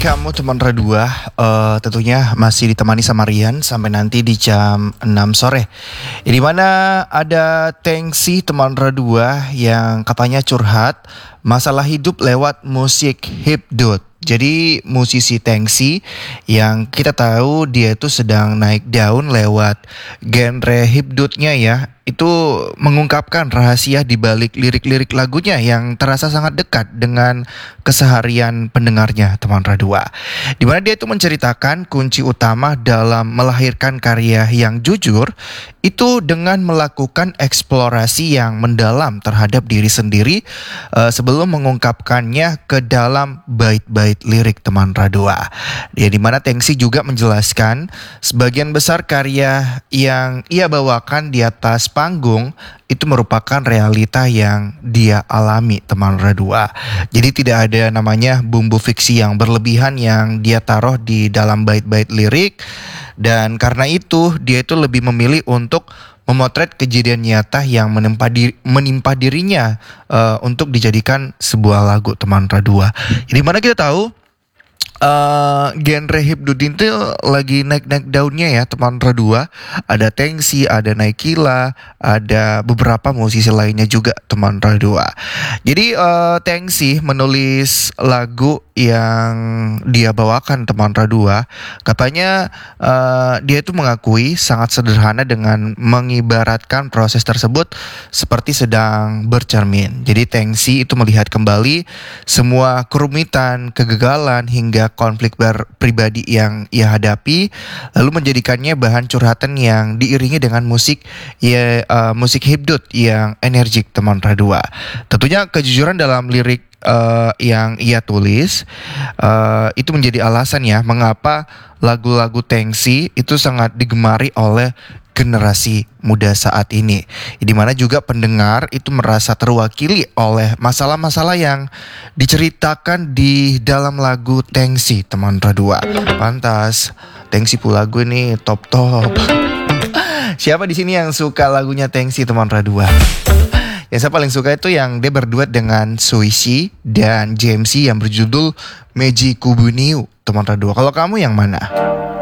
kamu teman Radua, tentunya masih ditemani sama Rian sampai nanti di jam 6 sore. Di mana ada Tengsi teman Radua yang katanya curhat masalah hidup lewat musik hipdut. Jadi musisi Tengsi yang kita tahu dia itu sedang naik daun lewat genre hipdutnya ya. Itu mengungkapkan rahasia di balik lirik-lirik lagunya yang terasa sangat dekat dengan keseharian pendengarnya teman Radua. Di mana dia itu menceritakan kunci utama dalam melahirkan karya yang jujur itu dengan melakukan eksplorasi yang mendalam terhadap diri sendiri sebelum mengungkapkannya ke dalam bait-bait lirik teman Radua. Ya, di mana Tengsi juga menjelaskan sebagian besar karya yang ia bawakan di atas panggung itu merupakan realita yang dia alami teman Radua. Jadi tidak ada namanya bumbu fiksi yang berlebihan yang dia taruh di dalam bait-bait lirik. Dan karena itu dia itu lebih memilih untuk memotret kejadian nyata yang menimpa dirinya untuk dijadikan sebuah lagu teman Radua. Jadi mana kita tahu genre hipdut itu lagi naik-naik daunnya ya teman Radua. Ada Tengsi, ada Naikila, ada beberapa musisi lainnya juga teman Radua. Jadi Tengsi menulis lagu yang dia bawakan teman Radua. Katanya dia itu mengakui sangat sederhana dengan mengibaratkan proses tersebut seperti sedang bercermin. Jadi Tengsi itu melihat kembali semua kerumitan, kegagalan hingga konflik pribadi yang ia hadapi, lalu menjadikannya bahan curhatan yang diiringi dengan musik musik hipdut yang energik teman Radua. Tentunya kejujuran dalam lirik yang ia tulis itu menjadi alasan ya mengapa lagu-lagu Tengsi itu sangat digemari oleh generasi muda saat ini, di mana juga pendengar itu merasa terwakili oleh masalah-masalah yang diceritakan di dalam lagu Tengsi teman Radua. Pantas Tengsi pula lagu ini top. Siapa di sini yang suka lagunya Tengsi teman Radua? Yang saya paling suka itu yang dia berduet dengan Suisi dan JMC yang berjudul Meji Kubuniu teman Radua. Kalau kamu yang mana?